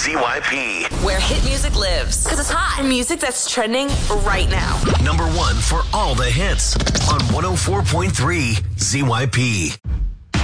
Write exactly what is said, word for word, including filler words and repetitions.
Z Y P. Where hit music lives. Because it's hot. Music that's trending right now. Number one for all the hits on one oh four point three Z Y P.